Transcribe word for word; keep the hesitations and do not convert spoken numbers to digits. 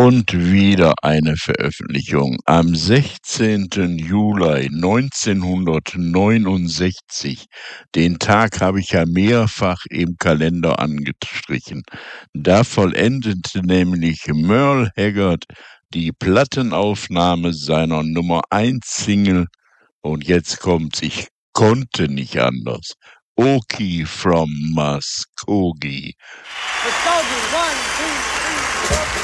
Und wieder eine Veröffentlichung. Am sechzehnten Juli neunzehnhundertneunundsechzig. Den Tag habe ich ja mehrfach im Kalender angestrichen. Da vollendete nämlich Merle Haggard die Plattenaufnahme seiner Nummer eins Single. Und jetzt kommt's, ich konnte nicht anders. Okie from Muskogee. Muskogee, one, two, three, four.